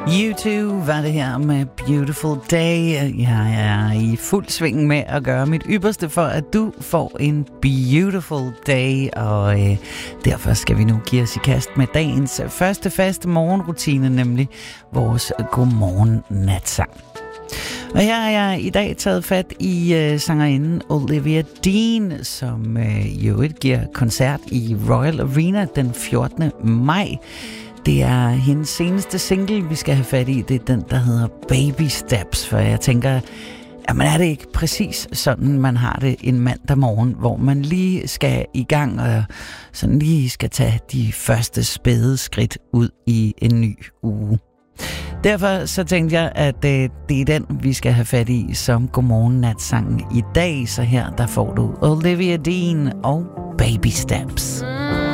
YouTube var det her med Beautiful Day. Jeg er i fuld sving med at gøre mit ypperste for, at du får en beautiful day. Og derfor skal vi nu give os i kast med dagens første faste morgenrutine, nemlig vores godmorgen natsang. Og her har jeg i dag taget fat i sangerinden Olivia Dean, som jo giver koncert i Royal Arena den 14. maj. Det er hendes seneste single, vi skal have fat i. Det er den, der hedder Baby Steps, for jeg tænker, jamen er det ikke præcis sådan, man har det en mandag morgen, hvor man lige skal i gang og sådan lige skal tage de første spæde skridt ud i en ny uge. Derfor så tænkte jeg, at det er den, vi skal have fat i som godmorgen natsangen i dag. Så her, der får du Olivia Dean og Baby Steps.